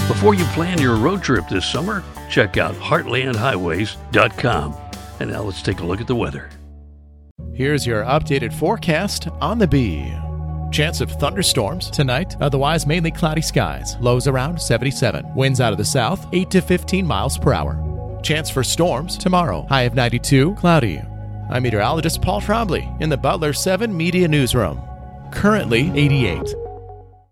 Before you plan your road trip this summer, check out heartlandhighways.com. And now let's take a look at the weather. Here's your updated forecast on the Bee. Chance of thunderstorms tonight, otherwise mainly cloudy skies. Lows around 77. Winds out of the south, 8 to 15 miles per hour. Chance for storms tomorrow, high of 92, cloudy. I'm meteorologist Paul Trombley in the Butler 7 Media Newsroom. Currently 88.